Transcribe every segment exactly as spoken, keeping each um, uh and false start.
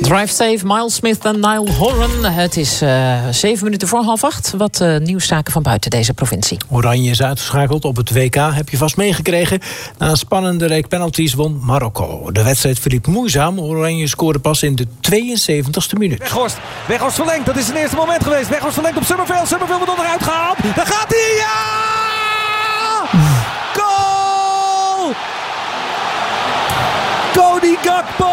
Drive Safe, Miles Smith en Niall Horan. Het is uh, zeven minuten voor half acht. Wat uh, nieuwszaken van buiten deze provincie. Oranje is uitgeschakeld op het W K, heb je vast meegekregen. Na een spannende reek penalties won Marokko. De wedstrijd verliep moeizaam. Oranje scoorde pas in de tweeënzeventigste minuut. Weghorst, Weghorst verlengt. Dat is zijn eerste moment geweest. Weghorst verlengt op Summerveld. Summerveld wordt onderuit gehaald. Daar gaat hij, ja! Goal! Cody Gakpo!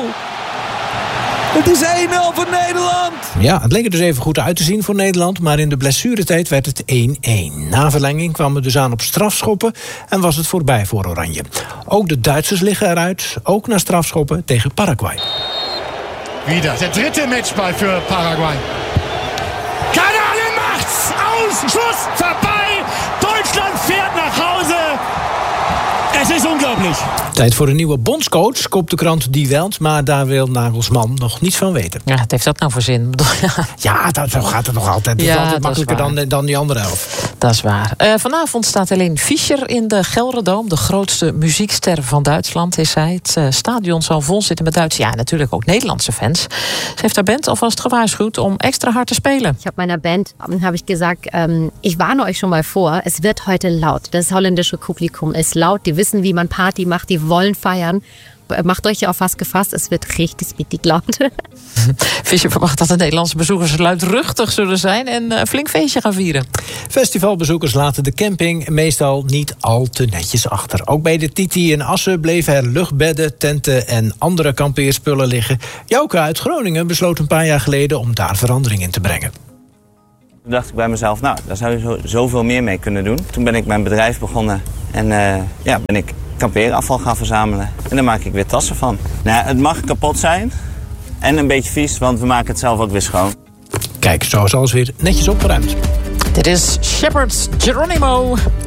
Het is één nul voor Nederland. Ja, het leek er dus even goed uit te zien voor Nederland, maar in de blessuretijd werd het één-één. Na verlenging kwam het dus aan op strafschoppen en was het voorbij voor Oranje. Ook de Duitsers liggen eruit, ook na strafschoppen tegen Paraguay. Wieder der dritte Matchball für Paraguay. Kanane macht's! Aus! Schuss! Vorbei! Deutschland fährt nach Hause! Het is ongelooflijk. Tijd voor een nieuwe bondscoach, koopt de krant Die Welt, maar daar wil Nagelsman nog niets van weten. Ja, wat heeft dat nou voor zin? Ja, dat, zo gaat het nog altijd. Het ja, is altijd dat makkelijker is dan, dan die andere elf. Dat is waar. Uh, vanavond staat Helene Fischer in de Gelderdoom. De grootste muziekster van Duitsland is zij. Het uh, stadion zal vol zitten met Duitse, ja, natuurlijk ook Nederlandse fans. Ze heeft haar band alvast gewaarschuwd om extra hard te spelen. Ik heb meiner Band habe ich gesagt, ähm, ich warne euch schon mal vor, es wird heute laut. Das holländische Publikum ist laut, die wissen, wie man Party macht, die wollen feiern. Macht euch auf was gefasst, es wird richtig, richtig laut. Fischer verwacht dat de Nederlandse bezoekers luidruchtig zullen zijn en een flink feestje gaan vieren. Festivalbezoekers laten de camping meestal niet al te netjes achter. Ook bij de Titi in Assen bleven er luchtbedden, tenten en andere kampeerspullen liggen. Jouke uit Groningen besloot een paar jaar geleden om daar verandering in te brengen. Toen dacht ik bij mezelf, nou, daar zou je zo, zoveel meer mee kunnen doen. Toen ben ik mijn bedrijf begonnen en uh, ja, ben ik kampeerafval gaan verzamelen. En daar maak ik weer tassen van. Nou, het mag kapot zijn en een beetje vies, want we maken het zelf ook weer schoon. Kijk, zo is alles weer netjes opgeruimd. Dit is Shepherd Geronimo.